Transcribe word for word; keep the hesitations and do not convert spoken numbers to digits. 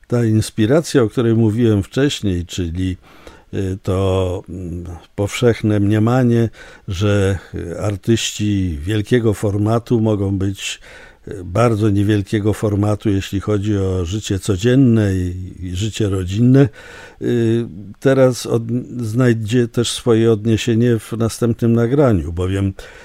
Ta inspiracja, o której mówiłem wcześniej, czyli to powszechne mniemanie, że artyści wielkiego formatu mogą być bardzo niewielkiego formatu, jeśli chodzi o życie codzienne i życie rodzinne, teraz od, znajdzie też swoje odniesienie w następnym nagraniu, bowiem